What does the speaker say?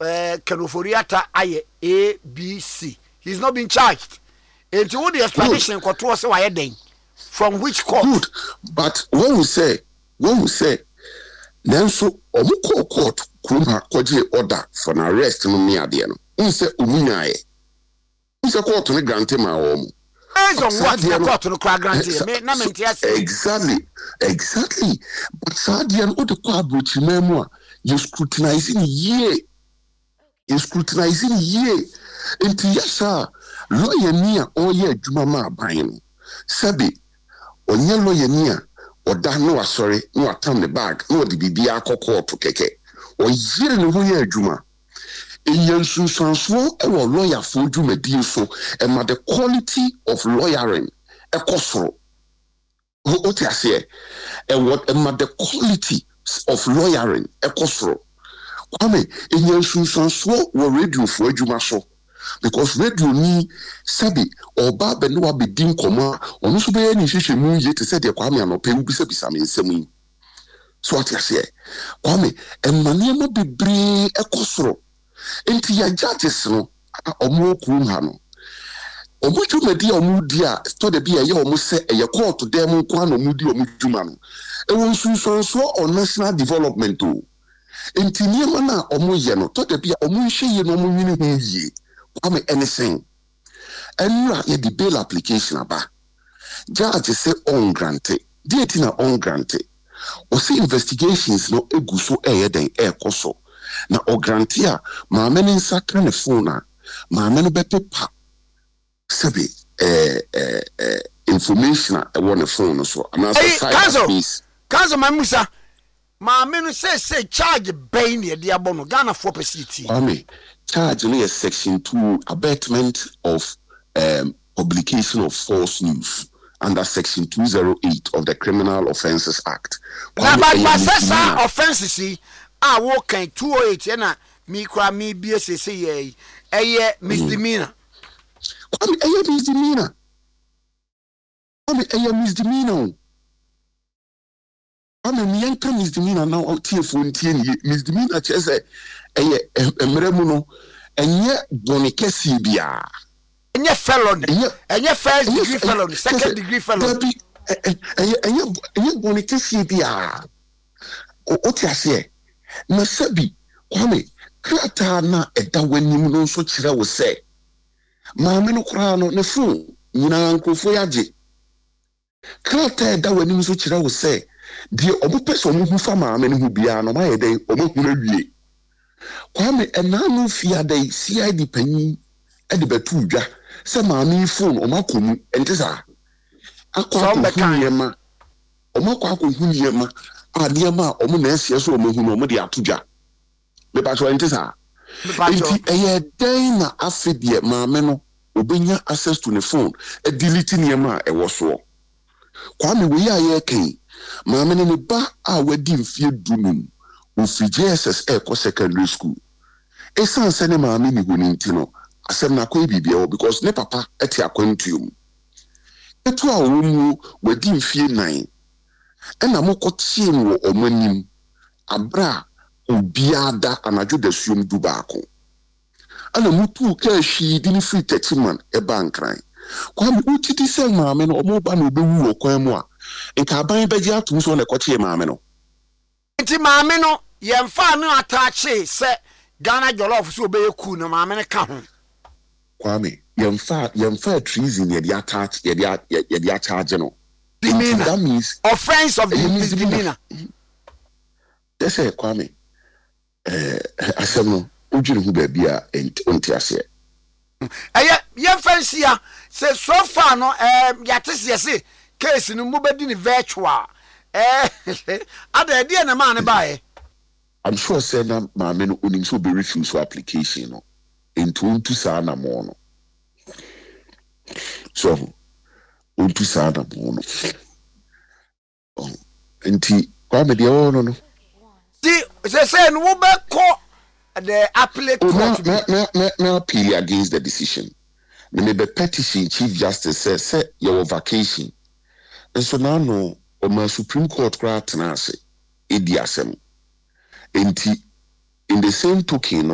Kenoforiata aye ABC. He's not been charged. Into what the explanation koto say why den from which court? Good. But when we say nanso omu court kroma kwaje order for an arrest no me ade no. Unse omunyae. Unse court no grant ma omu. Based on what the court no grant me na me Exactly. But Sadian o de kwa brochi memu a you scrutinizing ye. Enti yasa lawyer ni a oye adwuma ma aban no. Sabi onye lawyer ni a oda no asori no atam ne bag no de bibia akoko to keke. Oyire ne ho ye adwuma. Enyansu sanso e wo lawyer fo dwumadi so e ma the quality of lawyering e kosoro. O ti ase e what e ma the quality of lawyering e kosoro. Kwame enyansu sanso wo radio fo adwuma so because radio ni sabi oba be no abedi nkoma ono so be ni hwehwe mu ye te se de Kwame anope wu bisa bisa me nsam yi so ati ase Kwame emane ma bebre ekosoro enti ya judges no omo krum ha no omo dwumadi omo di a to de bia ye omo se eye court dem nko na omo di omo dwuma no e won so on national development o enti niema na omo ye no to de bia omo hwe ye no omo nwini ho yi Kwame anything enra ye the bail application aba judge say on granted date na on granted o say investigations no eguso den ekoso na o grantia ma me nsakra ne phone na ma me no be paper sabi information e won the phone so and Kanzo mamusa ma me no say charge bain ye de abono Ghana 4%. Kwame charge no is section 2 abatement of publication of false news under section 208 of the Criminal Offences Act. But offenses see wo kan 208 na mi kwa mi BSC ye misdemeanor. Kwame misdemeanor. Kwame mi yanka misdemeanor na o tie fo ntie ni misdemeanor chese emremu no enye bonikesi bia enye felony enye first degree felony second degree felony enye bonikesi bia o ti ase na sabi Kwame krata na eda wanim no so kire wo se maame no kura no ne fu nyina nkofo yaje krata eda wanim so kire wo se die obupeso mu hu fa maame no hu bia no ma ye den omohu na wie Kwame enanu fiade CID panyi e de betu dwa se maame phone o makomu ente sa akwa nyema o makwa akohu nyema ade ma o mo na esie so o mahu no mo de atodwa me ba so ente sa enti eye den na afedie maame no obenya access to the phone e delete nyema e wo so Kwame we ya ye kan maame ne ba a wadi mfie dunum Ufi JSS Eko Secondary School. Esan sene maami ni gunintino. Asem na kwe bibia because ne papa eti akwentuum. Etu a omu wedi mfie 9. Ena moko tiem wo omanim. Abra obiada anadwo dasuom du baako. Ana mutu ka hwi di ni free 30 man e bankran. Kwa mi utiti se maame no omo ba no obewu okwan mu a. Nka aban beji atum so na koche maame no. Iti maame no yemfa no atache se Ghana jollof so be ku no maame ne ka ho Kwame yemfa treason ye dey attach ye dey charge no that means offense of the misdemeanor. That's it Kwame asem no ojuru hu ba bia onti ase yemfa sia se so far no yatese se case no mo bedi ni virtual ada na man buy. I'm sure say na maame no onim so be refuse for application no into sa na mo no so untu sa na mo no enti Kwame de ono no say no be call the appellate court me appeal against the decision me be petition Chief Justice say your vacation and so now no my Supreme Court cry tenase edi asem enti in the same token